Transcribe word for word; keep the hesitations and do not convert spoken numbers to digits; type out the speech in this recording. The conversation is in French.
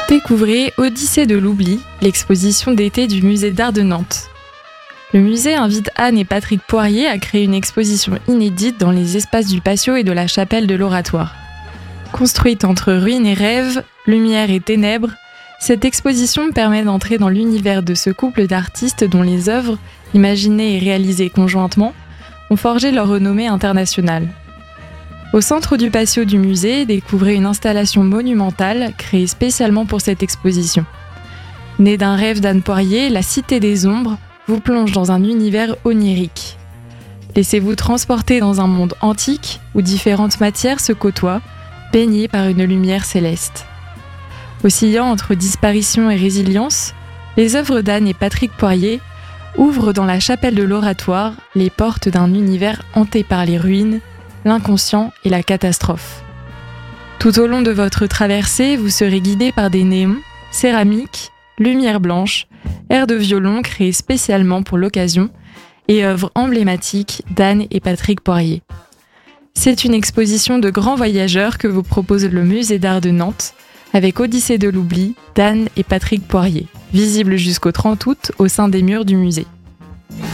Découvrez Odyssée de l'oubli, l'exposition d'été du musée d'art de Nantes. Le musée invite Anne et Patrick Poirier à créer une exposition inédite dans les espaces du patio et de la chapelle de l'Oratoire. Construite entre ruines et rêves, lumière et ténèbres, cette exposition permet d'entrer dans l'univers de ce couple d'artistes dont les œuvres, imaginées et réalisées conjointement, ont forgé leur renommée internationale. Au centre du patio du musée, découvrez une installation monumentale créée spécialement pour cette exposition. Née d'un rêve d'Anne Poirier, la Cité des Ombres vous plonge dans un univers onirique. Laissez-vous transporter dans un monde antique où différentes matières se côtoient, baignées par une lumière céleste. Oscillant entre disparition et résilience, les œuvres d'Anne et Patrick Poirier ouvrent dans la chapelle de l'Oratoire les portes d'un univers hanté par les ruines, l'inconscient et la catastrophe. Tout au long de votre traversée, vous serez guidé par des néons, céramiques, lumière blanche, airs de violon créés spécialement pour l'occasion et œuvres emblématiques d'Anne et Patrick Poirier. C'est une exposition de grands voyageurs que vous propose le musée d'art de Nantes avec Odyssée de l'oubli d'Anne et Patrick Poirier, visible jusqu'au trente août au sein des murs du musée.